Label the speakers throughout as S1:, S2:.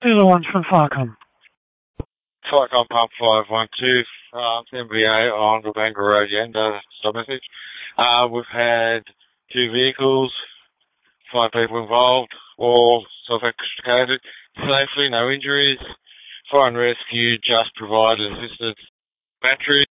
S1: Zulu 1 from Farcom.
S2: Farcom Pump 512, MBA on Gabanga Road, Yanda, stop message. We've had 2 vehicles, 5 people involved, all self-extricated safely, no injuries. Fire and rescue just provided assisted battery.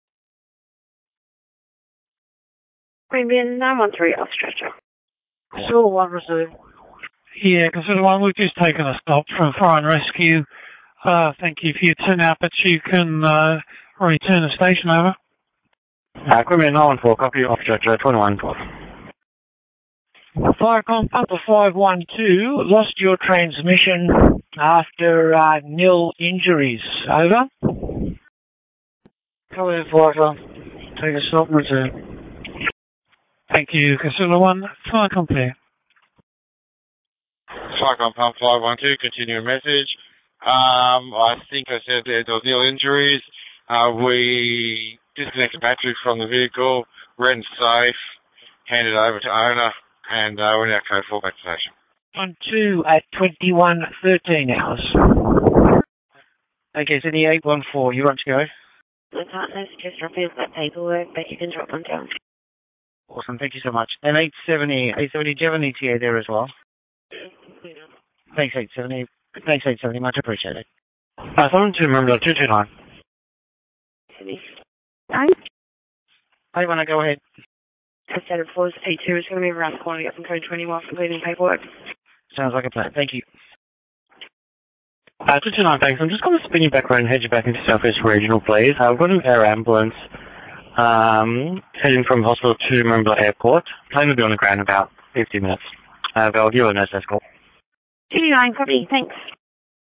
S3: Premium 913 off stretcher.
S1: Zulu 1 reserve. Yeah, Zulu 1, we've just taken a stop from Fire and Rescue. Thank you for your turnout, but you can return the station over.
S4: Premium 914, copy, off stretcher, 2112.
S1: Farcom Papa 512, lost your transmission after nil injuries. Over. Go ahead, Farcom. Take a stop and return. Thank you, Zulu 1. Farcom clear.
S2: Farcom Pump 512, continuing message. I think I said there was nil injuries. We disconnected the battery from the vehicle, ran safe, handed over to owner, and we're now code 4 back to station.
S1: 12 at 21:13 hours. Okay, so the 814, you want to go?
S3: My partner just dropping off that paperwork, but you can drop one down.
S1: Awesome, thank you so much. And 870, do you have an ETA there as well? Thanks, 870. Thanks, 870. Much appreciated.
S4: Someone to remember 229.
S3: Hi.
S1: I want to go ahead.
S3: Set of floors A2 is going to be around the corner. Get from code 20 while completing paperwork.
S1: Sounds like a plan. Thank you.
S4: 229, thanks. I'm just going to spin you back around and head you back into Southwest Regional, please. I've got an air ambulance heading from hospital to Murrumbula Airport. Plane will be on the ground in about 50 minutes. I'll give you a nurse call.
S3: 29, copy. Thanks.